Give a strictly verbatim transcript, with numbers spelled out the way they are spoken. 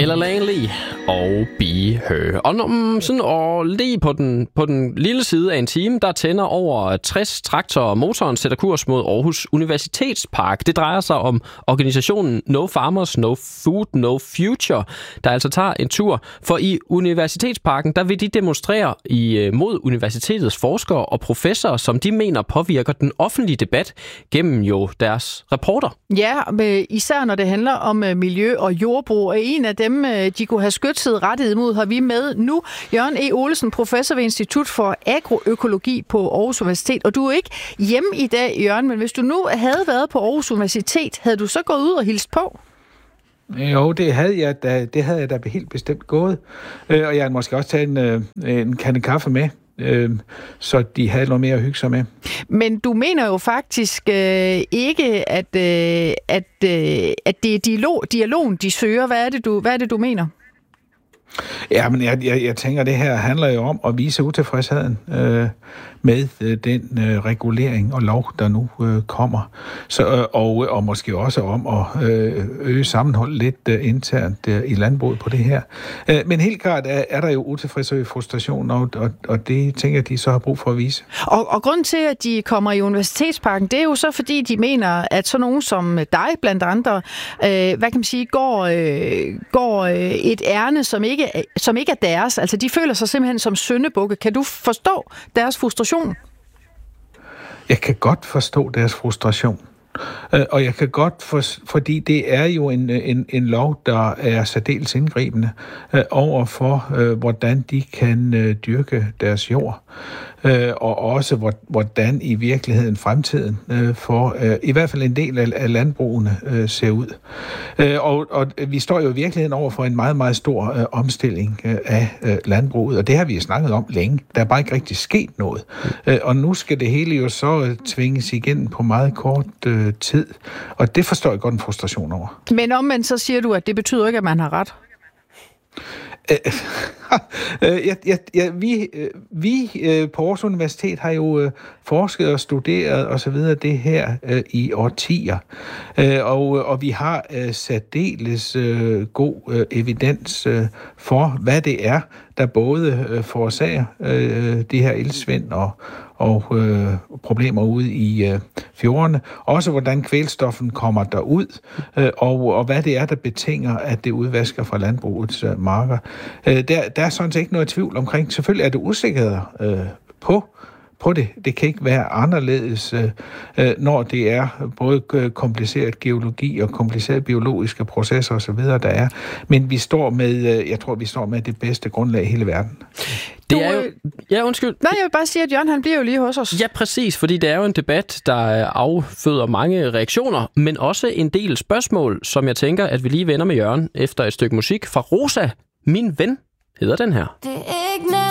Ella Langley og Be Her. Og når, sådan, og lige på den, på den lille side af en time, der tænder over tres traktorer, og motoren sætter kurs mod Aarhus Universitetspark. Det drejer sig om organisationen No Farmers, No Food, No Future, der altså tager en tur. For i Universitetsparken, der vil de demonstrere imod universitetets forskere og professorer, som de mener påvirker den offentlige debat gennem jo deres rapporter. Ja, især når det handler om miljø og jordbrug. Og en af dem, de kunne have skytset rettet imod, har vi med nu. Jørgen E. Olesen, professor ved Institut for Agroøkologi på Aarhus Universitet. Og du er ikke hjemme i dag, Jørgen, men hvis du nu havde været på Aarhus Universitet, havde du så gået ud og hilst på? Jo, det havde jeg da, det havde jeg da helt bestemt gået. Og jeg havde måske også taget en, en kande kaffe med. Så de havde noget mere at hygge sig med. Men du mener jo faktisk øh, ikke, at, øh, at, øh, at det er dialog, dialogen, de søger. Hvad er det, du, hvad er det, du mener? Ja, men jeg, jeg, jeg tænker, at det her handler jo om at vise utilfredsheden øh, med øh, den øh, regulering og lov, der nu øh, kommer. Så, øh, og, og måske også om at øh, øge sammenhold lidt øh, internt øh, i landbruget på det her. Øh, men helt klart er, er der jo utilfredshed og frustration, og, og, og det tænker jeg, de så har brug for at vise. Og, og grunden til, at de kommer i Universitetsparken, det er jo så, fordi de mener, at sådan nogen som dig, blandt andre, øh, hvad kan man sige, går, øh, går øh, et ærne, som ikke som ikke er deres. Altså, de føler sig simpelthen som syndebukke. Kan du forstå deres frustration? Jeg kan godt forstå deres frustration. Og jeg kan godt, for, fordi det er jo en, en, en lov, der er særdeles indgribende øh, over for, øh, hvordan de kan øh, dyrke deres jord. Øh, og også, hvor, hvordan i virkeligheden fremtiden øh, for øh, i hvert fald en del af, af landbrugene øh, ser ud. Øh, og, og vi står jo i virkeligheden over for en meget, meget stor øh, omstilling øh, af øh, landbruget, og det har vi snakket om længe. Der er bare ikke rigtig sket noget. Øh, og nu skal det hele jo så øh, tvinges igennem på meget kort øh, tid, og det forstår jeg godt en frustration over. Men omvendt så siger du, at det betyder ikke, at man har ret. ja, ja, ja, vi vi på Aarhus Universitet har jo forsket og studeret og så videre det her i årtier, og, og vi har særdeles god evidens for, hvad det er, der både forårsager de her iltsvind og, og øh, problemer ude i øh, fjordene. Også hvordan kvælstoffen kommer derud, øh, og, og hvad det er, der betinger, at det udvasker fra landbrugets øh, marker. Øh, der, der er sådan set ikke noget tvivl omkring. Selvfølgelig er det usikkerhed øh, på på det. Det kan ikke være anderledes, øh, når det er både kompliceret geologi og komplicerede biologiske processer osv., der er. Men vi står med, jeg tror, vi står med det bedste grundlag i hele verden. Det er jo... Ja, undskyld. Nej, jeg vil bare sige, at Jørgen, han bliver jo lige hos os. Ja, præcis, fordi det er jo en debat, der afføder mange reaktioner, men også en del spørgsmål, som jeg tænker, at vi lige vender med Jørgen efter et stykke musik fra Rosa. Min ven hedder den her. Det er ikke